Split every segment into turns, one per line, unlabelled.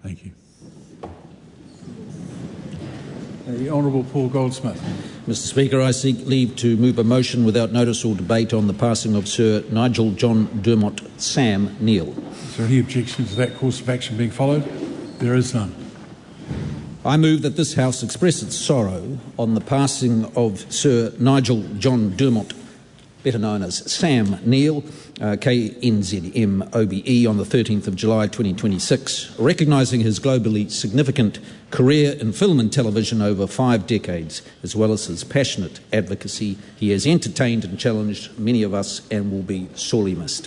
Thank you. The Honourable Paul Goldsmith.
Mr Speaker, I seek leave to move a motion without notice or debate on the passing of Sir Nigel John Dermot Sam Neal.
Is there any objection to that course of action being followed? There is none.
I move that this House express its sorrow on the passing of Sir Nigel John Dermot, better known as Sam Neal, KNZM-OBE, on the 13th of July 2026, recognising his globally significant career in film and television over 5 decades, as well as his passionate advocacy. He has entertained and challenged many of us and will be sorely missed.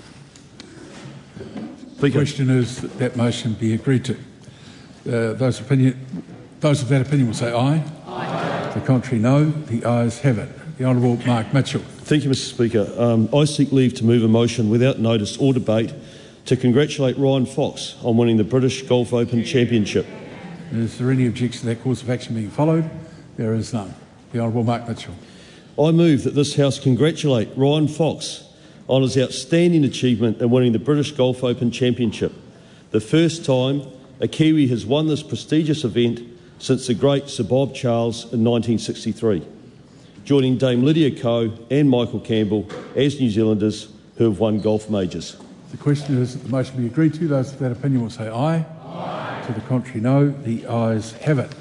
The question is that that motion be agreed to. Those of that opinion will say aye. Aye. To the contrary, no. The ayes have it. The Honourable Mark Mitchell.
Thank you, Mr Speaker. I seek leave to move a motion without notice or debate to congratulate Ryan Fox on winning the British Golf Open Championship.
Is there any objection to that course of action being followed? There is none. The Honourable Mark Mitchell.
I move that this House congratulate Ryan Fox on his outstanding achievement in winning the British Golf Open Championship, the first time a Kiwi has won this prestigious event since the great Sir Bob Charles in 1963, joining Dame Lydia Ko and Michael Campbell as New Zealanders who have won golf majors.
The question is that the motion be agreed to. Those of that opinion will say aye. Aye. To the contrary, no. The ayes have it.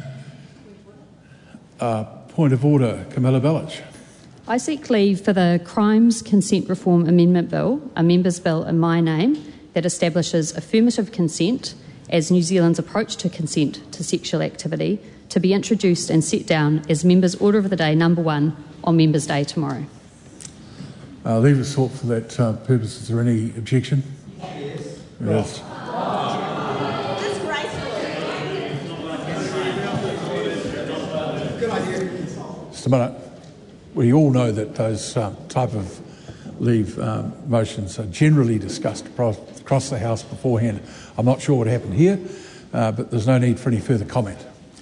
Point of order, Camilla Bellich.
I seek leave for the Crimes Consent Reform Amendment Bill, a members' bill in my name, that establishes affirmative consent as New Zealand's approach to consent to sexual activity, to be introduced and set down as Members' Order of the Day number 1 on Members' Day tomorrow.
Leave is sought for that purpose. Is there any objection?
Yes.
Yes. Just a minute. We all know that those type of leave motions are generally discussed across the House beforehand. I'm not sure what happened here, but there's no need for any further comment.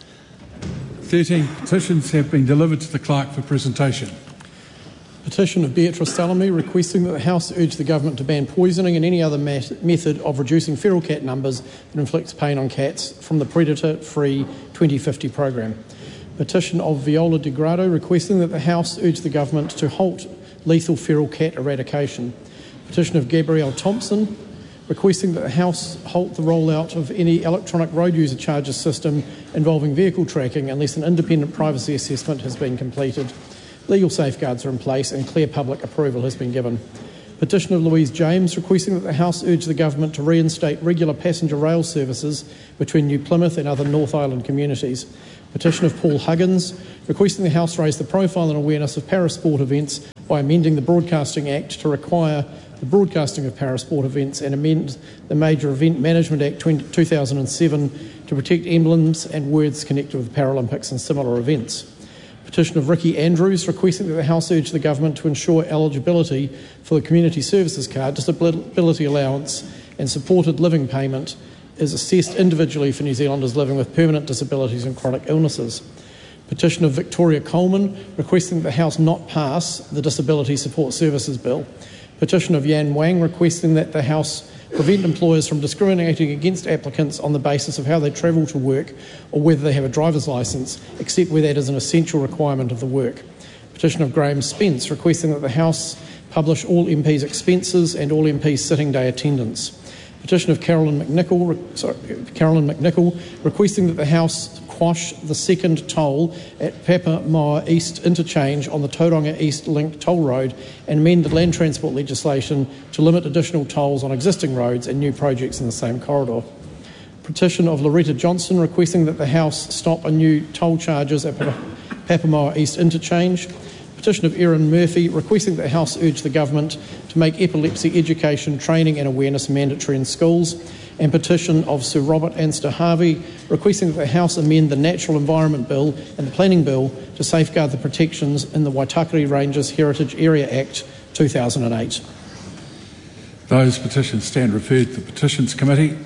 13 petitions have been delivered to the Clerk for presentation.
Petition of Beatrice Salome requesting that the House urge the Government to ban poisoning and any other method of reducing feral cat numbers that inflicts pain on cats from the Predator-Free 2050 programme. Petition of Viola De Grado requesting that the House urge the Government to halt lethal feral cat eradication. Petition of Gabrielle Thompson requesting that the House halt the rollout of any electronic road user charges system involving vehicle tracking unless an independent privacy assessment has been completed, legal safeguards are in place and clear public approval has been given. Petition of Louise James requesting that the House urge the Government to reinstate regular passenger rail services between New Plymouth and other North Island communities. Petition of Paul Huggins requesting the House raise the profile and awareness of parasport events by amending the Broadcasting Act to require the broadcasting of parasport events and amend the Major Event Management Act 2007 to protect emblems and words connected with Paralympics and similar events. Petition of Ricky Andrews requesting that the House urge the Government to ensure eligibility for the Community Services Card, disability allowance and supported living payment is assessed individually for New Zealanders living with permanent disabilities and chronic illnesses. Petition of Victoria Coleman requesting that the House not pass the Disability Support Services Bill. Petition of Yan Wang requesting that the House prevent employers from discriminating against applicants on the basis of how they travel to work or whether they have a driver's licence, except where that is an essential requirement of the work. Petition of Graham Spence requesting that the House publish all MPs' expenses and all MPs' sitting day attendance. Petition of Carolyn McNichol requesting that the House quash the second toll at Papamoa East interchange on the Tauranga East Link toll road and amend the land transport legislation to limit additional tolls on existing roads and new projects in the same corridor. Petition of Loretta Johnson requesting that the House stop a new toll charges at Papamoa East interchange. Petition of Erin Murphy requesting that the House urge the Government to make epilepsy education, training and awareness mandatory in schools. And petition of Sir Robert Anster Harvey requesting that the House amend the Natural Environment Bill and the Planning Bill to safeguard the protections in the Waitakere Ranges Heritage Area Act 2008.
Those petitions stand referred to the Petitions Committee.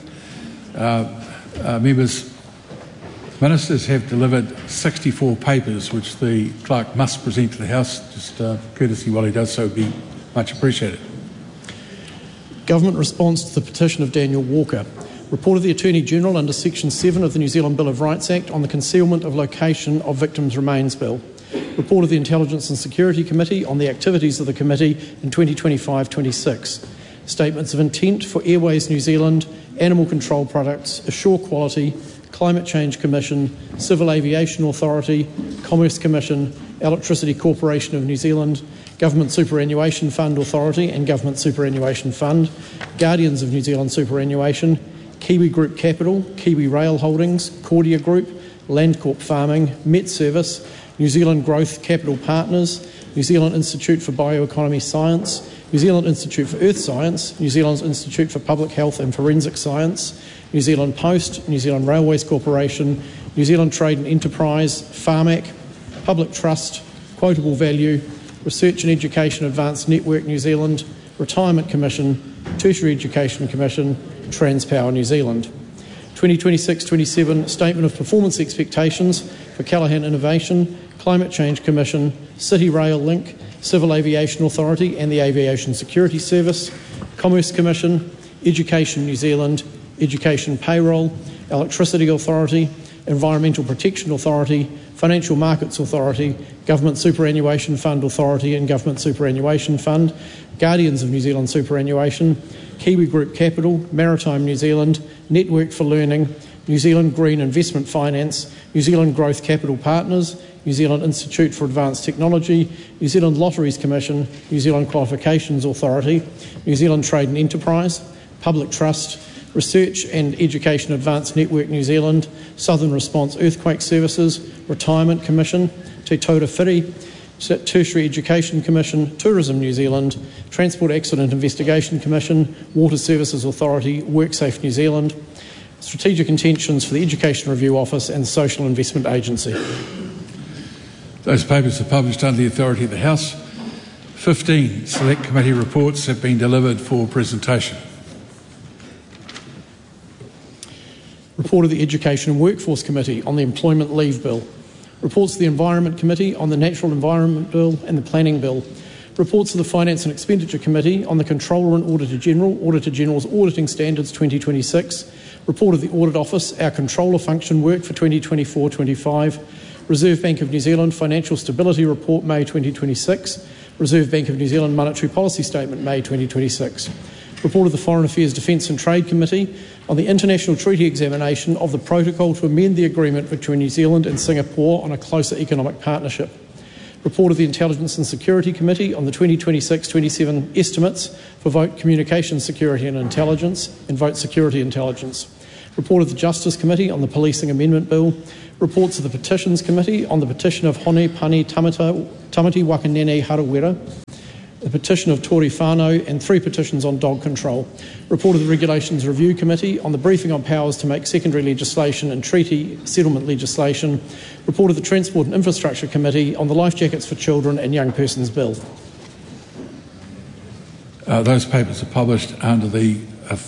Ministers have delivered 64 papers which the Clerk must present to the House. Just courtesy while he does so would be much appreciated.
Government response to the petition of Daniel Walker. Report of the Attorney-General under Section 7 of the New Zealand Bill of Rights Act on the concealment of location of victims' remains bill. Report of the Intelligence and Security Committee on the activities of the committee in 2025-26. Statements of intent for Airways New Zealand, Animal Control Products, Assure Quality, Climate Change Commission, Civil Aviation Authority, Commerce Commission, Electricity Corporation of New Zealand, Government Superannuation Fund Authority and Government Superannuation Fund, Guardians of New Zealand Superannuation, Kiwi Group Capital, Kiwi Rail Holdings, Cordia Group, Landcorp Farming, Met Service, New Zealand Growth Capital Partners, New Zealand Institute for Bioeconomy Science, New Zealand Institute for Earth Science, New Zealand Institute for Public Health and Forensic Science, New Zealand Post, New Zealand Railways Corporation, New Zealand Trade and Enterprise, Pharmac, Public Trust, Quotable Value, Research and Education Advanced Network New Zealand, Retirement Commission, Tertiary Education Commission, Transpower New Zealand. 2026-27 Statement of Performance Expectations for Callaghan Innovation, Climate Change Commission, City Rail Link, Civil Aviation Authority and the Aviation Security Service, Commerce Commission, Education New Zealand, Education Payroll, Electricity Authority, Environmental Protection Authority, Financial Markets Authority, Government Superannuation Fund Authority and Government Superannuation Fund, Guardians of New Zealand Superannuation, Kiwi Group Capital, Maritime New Zealand, Network for Learning, New Zealand Green Investment Finance, New Zealand Growth Capital Partners, New Zealand Institute for Advanced Technology, New Zealand Lotteries Commission, New Zealand Qualifications Authority, New Zealand Trade and Enterprise, Public Trust, Research and Education Advanced Network New Zealand, Southern Response Earthquake Services, Retirement Commission, Te Tauta Whiri, Tertiary Education Commission, Tourism New Zealand, Transport Accident Investigation Commission, Water Services Authority, WorkSafe New Zealand, Strategic Intentions for the Education Review Office and the Social Investment Agency.
Those papers are published under the authority of the House. 15 Select Committee reports have been delivered for presentation.
Report of the Education and Workforce Committee on the Employment Leave Bill. Reports of the Environment Committee on the Natural Environment Bill and the Planning Bill. Reports of the Finance and Expenditure Committee on the Controller and Auditor General's Auditing Standards 2026. Report of the Audit Office, our controller function work for 2024-25. Reserve Bank of New Zealand Financial Stability Report May 2026. Reserve Bank of New Zealand Monetary Policy Statement May 2026. Report of the Foreign Affairs, Defence and Trade Committee on the International Treaty Examination of the Protocol to amend the agreement between New Zealand and Singapore on a closer economic partnership. Report of the Intelligence and Security Committee on the 2026-27 estimates for vote communication security and intelligence and vote security intelligence. Report of the Justice Committee on the Policing Amendment Bill. Reports of the Petitions Committee on the petition of Hone Pani Tamati Wakanene Harawira, the petition of Tori Whānau and 3 petitions on dog control. Report of the Regulations Review Committee on the briefing on powers to make secondary legislation and treaty settlement legislation. Report of the Transport and Infrastructure Committee on the Life Jackets for Children and Young Persons Bill.
Those papers are published under the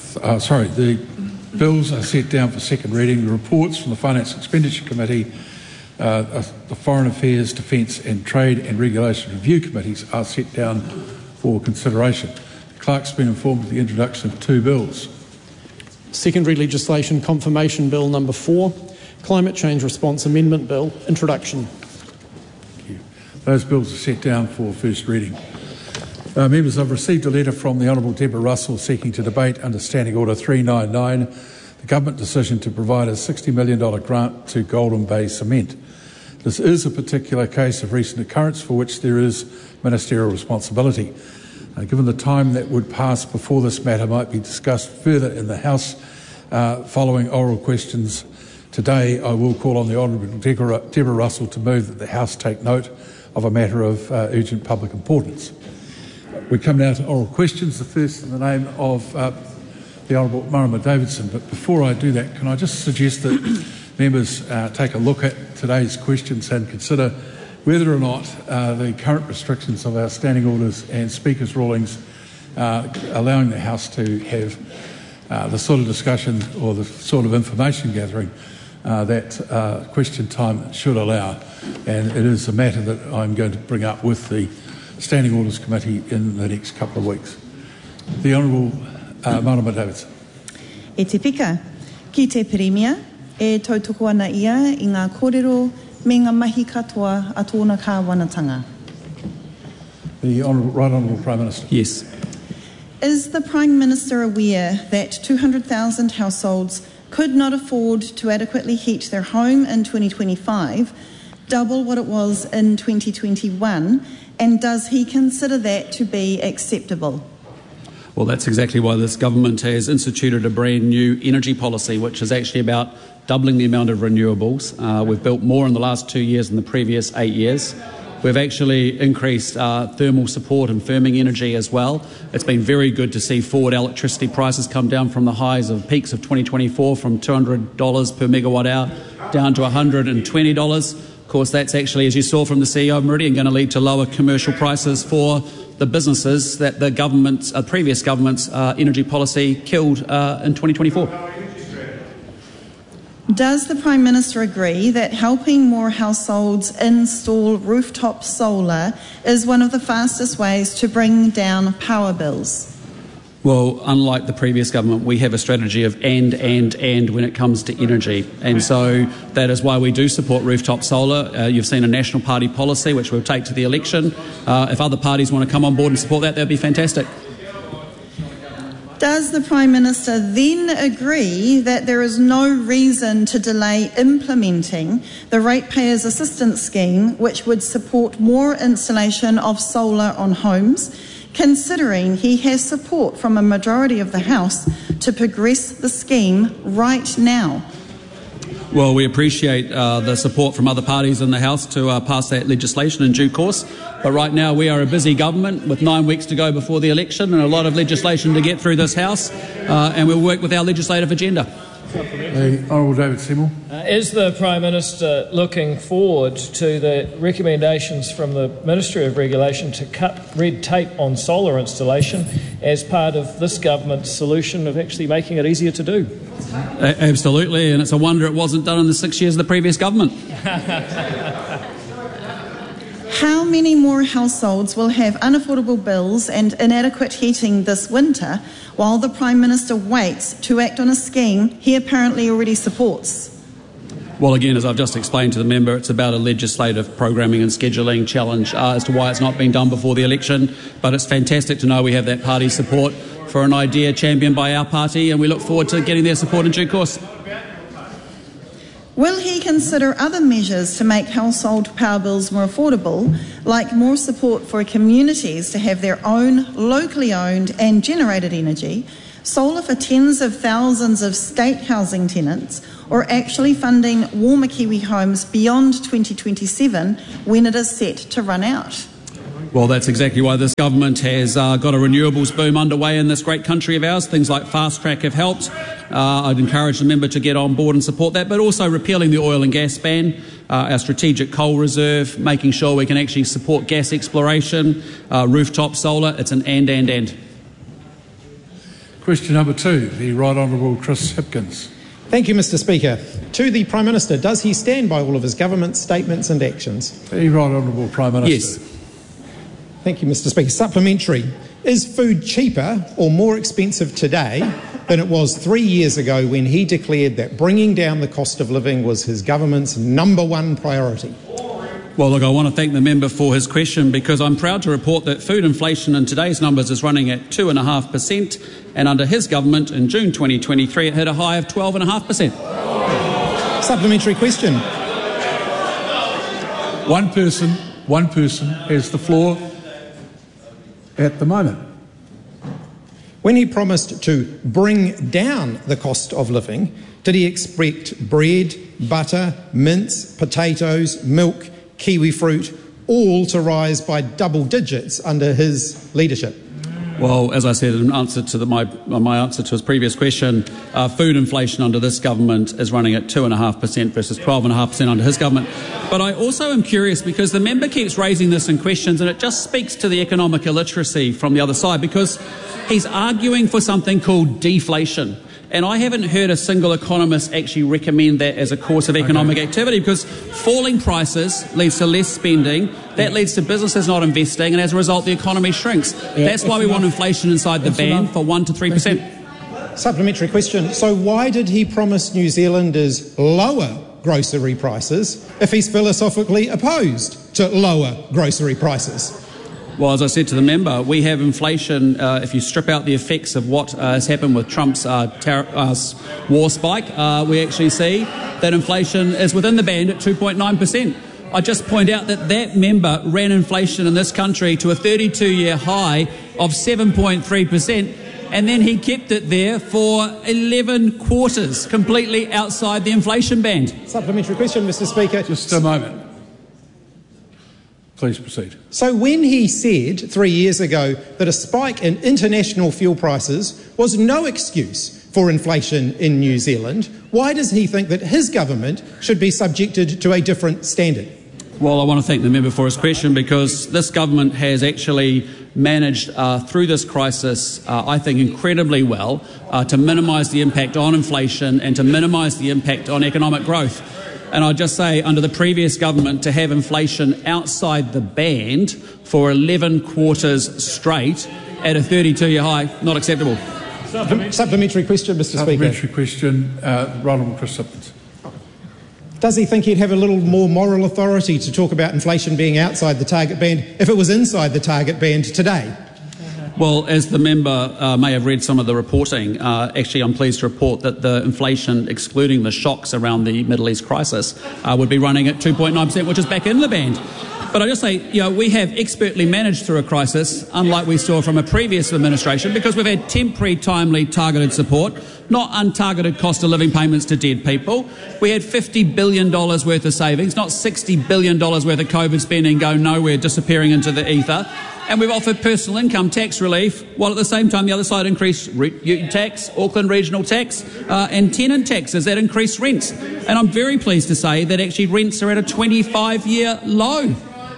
bills are set down for second reading. The reports from the Finance and Expenditure Committee, the Foreign Affairs, Defence and Trade and Regulation Review Committees are set down for consideration. The Clerk's been informed of the introduction of 2 bills.
Secondary Legislation Confirmation Bill number 4, Climate Change Response Amendment Bill, introduction.
Thank you. Those bills are set down for first reading. Members, I've received a letter from the Honourable Deborah Russell seeking to debate under Standing Order 399 the government decision to provide a $60 million grant to Golden Bay Cement. This is a particular case of recent occurrence for which there is ministerial responsibility. Given the time that would pass before this matter might be discussed further in the House following oral questions today, I will call on the Honourable Deborah Russell to move that the House take note of a matter of urgent public importance. We come now to oral questions, the first in the name of the Honourable Marama Davidson. But before I do that, can I just suggest that members take a look at today's questions and consider whether or not the current restrictions of our standing orders and speakers' rulings allowing the House to have the sort of discussion or the sort of information gathering that question time should allow. And it is a matter that I'm going to bring up with the Standing Orders Committee in the next couple of weeks. The Honourable Marama Davidson.
E te pika, ki te Peremia, e tautoko ana ia I ngā kōrero me ngā mahi katoa a tōna kāwanatanga.
The Right Honourable Prime Minister.
Yes.
Is the Prime Minister aware that 200,000 households could not afford to adequately heat their home in 2025, double what it was in 2021, and does he consider that to be acceptable?
Well, that's exactly why this government has instituted a brand new energy policy, which is actually about doubling the amount of renewables. We've built more in the last 2 years than the previous 8 years. We've actually increased thermal support and firming energy as well. It's been very good to see forward electricity prices come down from the highs of peaks of 2024 from $200 per megawatt hour down to $120. Of course, that's actually, as you saw from the CEO of Meridian, going to lead to lower commercial prices for the businesses that the government's, previous government's energy policy killed in 2024.
Does the Prime Minister agree that helping more households install rooftop solar is one of the fastest ways to bring down power bills?
Well, unlike the previous government, we have a strategy of and when it comes to energy. And so that is why we do support rooftop solar. You've seen a National Party policy, which we'll take to the election. If other parties want to come on board and support that, that'd be fantastic.
Does the Prime Minister then agree that there is no reason to delay implementing the Ratepayers Assistance Scheme, which would support more installation of solar on homes, considering he has support from a majority of the House to progress the scheme right now?
Well, we appreciate the support from other parties in the House to pass that legislation in due course. But right now we are a busy government with 9 weeks to go before the election and a lot of legislation to get through this House, and we'll work with our legislative agenda.
The Honourable David Seymour.
Is the Prime Minister looking forward to the recommendations from the Ministry of Regulation to cut red tape on solar installation as part of this government's solution of actually making it easier to do?
Absolutely, and it's a wonder it wasn't done in the 6 years of the previous government.
How many more households will have unaffordable bills and inadequate heating this winter while the Prime Minister waits to act on a scheme he apparently already supports?
Well, again, as I've just explained to the member, it's about a legislative programming and scheduling challenge as to why it's not been done before the election. But it's fantastic to know we have that party support for an idea championed by our party, and we look forward to getting their support in due course.
Will he consider other measures to make household power bills more affordable, like more support for communities to have their own locally owned and generated energy, solar for tens of thousands of state housing tenants, or actually funding warmer Kiwi homes beyond 2027 when it is set to run out?
Well, that's exactly why this government has got a renewables boom underway in this great country of ours. Things like Fast Track have helped. I'd encourage the member to get on board and support that, but also repealing the oil and gas ban, our strategic coal reserve, making sure we can actually support gas exploration, rooftop solar. It's an and.
Question number 2, the Right Honourable Chris Hipkins.
Thank you, Mr Speaker. To the Prime Minister, does he stand by all of his government statements and actions?
The Right Honourable Prime Minister.
Yes.
Thank you, Mr Speaker. Supplementary. Is food cheaper or more expensive today than it was 3 years ago when he declared that bringing down the cost of living was his government's #1 priority?
Well, look, I want to thank the member for his question, because I'm proud to report that food inflation in today's numbers is running at 2.5%, and under his government in June 2023 it hit a high of 12.5%.
Supplementary question.
One person has the floor at the moment.
When he promised to bring down the cost of living, did he expect bread, butter, mince, potatoes, milk, kiwi fruit, all to rise by double digits under his leadership?
Well, as I said in answer to my answer to his previous question, food inflation under this government is running at 2.5% versus 12.5% under his government. But I also am curious, because the member keeps raising this in questions, and it just speaks to the economic illiteracy from the other side, because he's arguing for something called deflation. And I haven't heard a single economist actually recommend that as a course of economic activity, because falling prices leads to less spending, that leads to businesses not investing, and as a result the economy shrinks. That's why we want inflation inside the band for 1 to 3%.
Supplementary question. So why did he promise New Zealanders lower grocery prices if he's philosophically opposed to lower grocery prices?
Well, as I said to the member, we have inflation. If you strip out the effects of what has happened with Trump's war spike, we actually see that inflation is within the band at 2.9%. I just point out that that member ran inflation in this country to a 32-year high of 7.3%, and then he kept it there for 11 quarters, completely outside the inflation band.
Supplementary question, Mr. Speaker.
Just a moment. Please proceed.
So when he said 3 years ago that a spike in international fuel prices was no excuse for inflation in New Zealand, why does he think that his government should be subjected to a different standard?
Well, I want to thank the member for his question, because this government has actually managed through this crisis, I think, incredibly well to minimise the impact on inflation and to minimise the impact on economic growth. And I'd just say, under the previous government, to have inflation outside the band for 11 quarters straight at a 32-year high, not acceptable.
Supplementary question, Mr. Speaker.
Supplementary question, Ronald Chris Sippins.
Does he think he'd have a little more moral authority to talk about inflation being outside the target band if it was inside the target band today?
Well, as the member may have read some of the reporting, actually I'm pleased to report that the inflation, excluding the shocks around the Middle East crisis, would be running at 2.9%, which is back in the band. But I just say, we have expertly managed through a crisis, unlike we saw from a previous administration, because we've had temporary, timely, targeted support, not untargeted cost of living payments to dead people. We had $50 billion worth of savings, not $60 billion worth of COVID spending go nowhere, disappearing into the ether. And we've offered personal income tax relief, while at the same time the other side increased tax, Auckland regional tax, and tenant taxes that increased rents. And I'm very pleased to say that actually rents are at a 25-year low.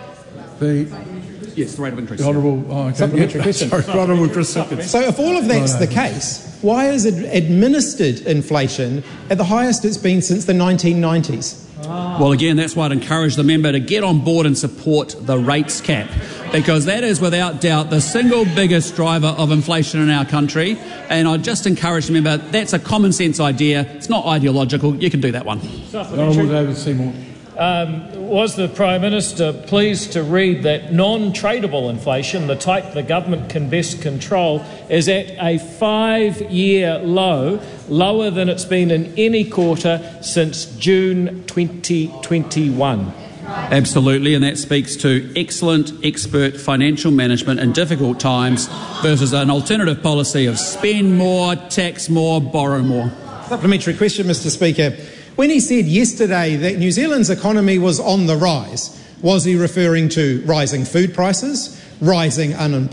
Yes, the rate of increase.
Supplementary question.
Sorry, Honourable Chris Sippins.
So if all of that's the case, why is it administered inflation at the highest it's been since the 1990s?
Well, again, that's why I'd encourage the member to get on board and support the rates cap, because that is without doubt the single biggest driver of inflation in our country. And I'd just encourage the member, that's a common sense idea. It's not ideological. You can do that one.
Honourable David Seymour.
Was the Prime Minister pleased to read that non-tradable inflation, the type the government can best control, is at a 5-year low, lower than it's been in any quarter since June 2021?
Absolutely, and that speaks to excellent expert financial management in difficult times versus an alternative policy of spend more, tax more, borrow more.
Supplementary question, Mr. Speaker. When he said yesterday that New Zealand's economy was on the rise, was he referring to rising food prices, rising unemployment,